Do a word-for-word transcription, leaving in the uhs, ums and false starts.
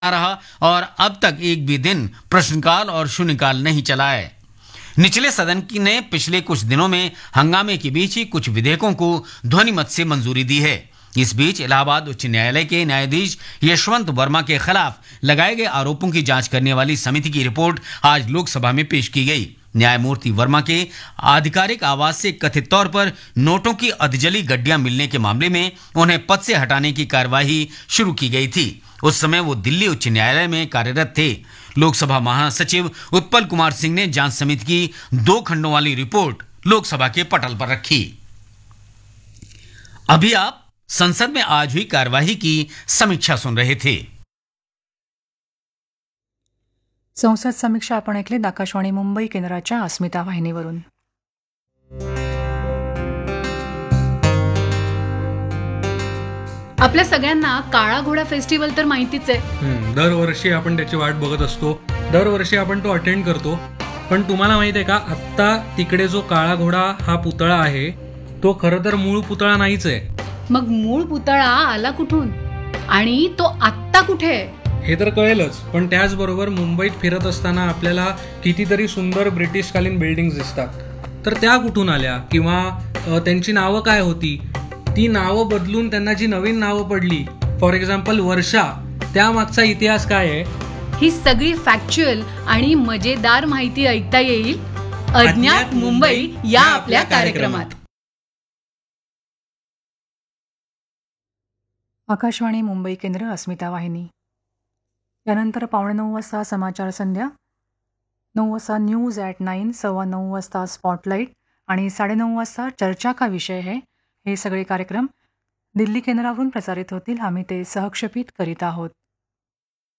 रहा और अब तक एक भी दिन प्रश्नकाल और शून्यकाल नहीं चला है। निचले सदन की ने पिछले कुछ दिनों में हंगामे के बीच ही कुछ विधेयकों को ध्वनिमत से मंजूरी दी है। इस बीच इलाहाबाद उच्च न्यायालय के न्यायाधीश यशवंत वर्मा के खिलाफ लगाए गए आरोपों की जांच करने वाली समिति की रिपोर्ट आज लोकसभा में पेश की गई। न्यायमूर्ति वर्मा के आधिकारिक आवाज से कथित तौर पर नोटों की अधजली गड्डियां मिलने के मामले में उन्हें पद से हटाने की कार्यवाही शुरू की गई थी। उस समय वो दिल्ली उच्च न्यायालय में कार्यरत थे। लोकसभा महासचिव उत्पल कुमार सिंह ने जांच समिति की दो खंडों वाली रिपोर्ट लोकसभा के पटल पर रखी। अभी आप संसद में आज हुई कार्यवाही की समीक्षा सुन रहे थे। संसद समीक्षा आपण ऐकले आकाशवाणी मुंबई केंद्राच्या अस्मिता वाहिनीवरून। आपल्या सगळ्यांना काळा घोडा फेस्टिवल तर माहितीच आहे। दरवर्षी आपण त्याची वाट बघत असतो, दरवर्षी आपण तो अटेंड करतो। पण तुम्हाला माहित आहे का, आत्ता तिकडे जो काळा घोडा हा पुतळा आहे तो खरं तर मूळ पुतळा नाहीच आहे। मग मूळ पुतळा आला कुठून आणि तो आत्ता कुठे आहे हे तर कळेलच, पण त्याचबरोबर मुंबईत फिरत असताना आपल्याला कितीतरी सुंदर ब्रिटिशकालीन बिल्डिंग्स दिसतात। तर त्या कुठून आल्या किंवा त्यांची नावं काय होती, ती नावं बदलून त्यांना जी नवीन नावं पडली, फॉर एक्झाम्पल वर्षा, त्यामागचा इतिहास काय आहे, ही सगळी फॅक्च्युअल आणि मजेदार माहिती ऐकता येईल अज्ञात मुंबई या आपल्या कार्यक्रमात। आकाशवाणी मुंबई केंद्र अस्मिता वाहिनी। यानंतर पावणे नऊ वाजता समाचार संध्या, नऊ वाजता न्यूज ॲट नाईन, सव्वा नऊ वाजता स्पॉटलाईट आणि साडेनऊ वाजता चर्चा का विषय है, हे सगळे कार्यक्रम दिल्ली केंद्रावरून प्रसारित होतील। आम्ही ते सहक्षेपित करीत आहोत।